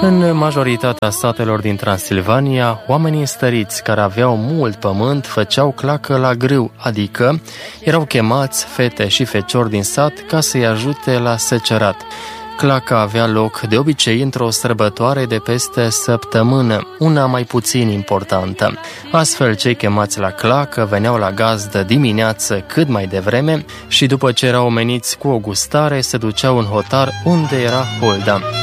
În majoritatea satelor din Transilvania, oamenii înstăriți care aveau mult pământ făceau clacă la grâu, adică erau chemați fete și feciori din sat ca să-i ajute la secerat. Claca avea loc de obicei într-o sărbătoare de peste săptămână, una mai puțin importantă. Astfel, cei chemați la clacă veneau la gazdă dimineață cât mai devreme și după ce erau omeniți cu o gustare, se duceau în hotar unde era holda.